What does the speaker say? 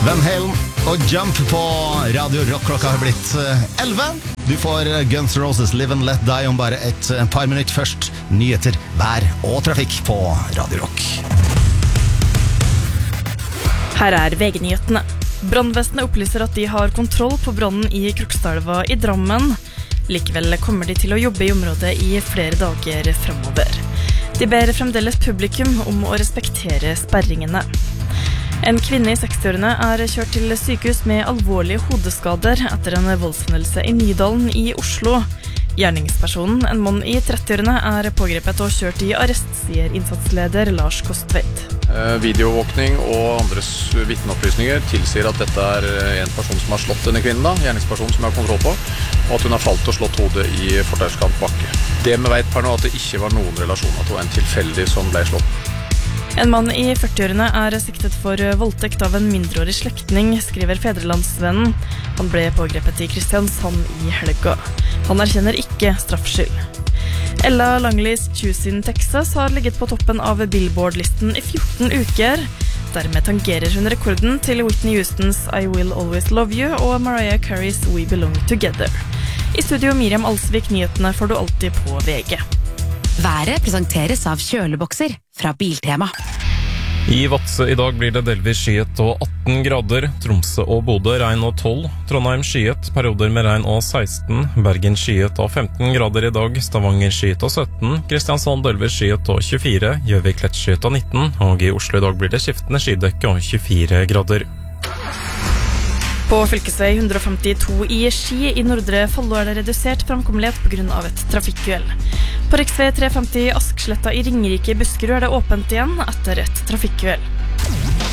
Van Halen og Jump på Radio Rock. Klokka har blitt 11. Du får Guns N' Roses Live and Let Die om bare et par minutter. Først nyheter, vær og trafikk på Radio Rock. Her er VG-nyhetene. Brannvesenet opplyser at de har kontroll på brannen i Krokstadelva i Drammen. Likevel kommer de til å jobbe i området i flere dager fremover. De ber fremdeles publikum om å respektere sperringene. En kvinne i 60-årene er kjørt til sykehus med alvorlige hodeskader etter en voldshendelse i Nydalen i Oslo. Gjerningspersonen, en mann i 30-årene, er pågrepet og kjørt i arrest, sier innsatsleder Lars Kostveit. Videoovervåkning og andres vitneopplysninger tilsier at dette er en person som har slått denne kvinnen, gjerningspersonen som jeg har kontroll på, og at hun har falt og slått hodet i fortauskant bakke. Det vi vet per nå at det ikke var noen relasjon, at det var en tilfeldig som ble slått. En mann i 40-årene er siktet for voldtekt av en mindreårig slektning, skriver Fedrelandsvennen. Han ble pågrepet i Kristiansand i helga. Han erkjenner ikke straffskyld. Ella Langleys Choose in Texas har ligget på toppen av Billboard-listen i 14 uker. Dermed tangerer hun rekorden til Whitney Houstons I Will Always Love You og Mariah Carey's We Belong Together. I studio Miriam Alsvik, nyhetene får du alltid på VG. Været presenteres av kjølebokser fra Biltema. I Vadsø i dag blir det delvis skyet og 18 grader, Tromsø og Bodø regn og 12, Trondheim skyet, perioder med regn og 16, Bergen skyet og 15 grader i dag, Stavanger skyet og 17, Kristiansand delvis skyet og 24, Gjøvik lett skyet og 19, og i Oslo i dag blir det skiftende skydekke og 24 grader. På fylkesvei 152 i Ski i Nordre Follo er det redusert framkommelighet på grunn av et trafikkuhell. På riksvei 350 Asksletta i Ringerike i Buskerud er det åpent igjen etter et trafikkuhell.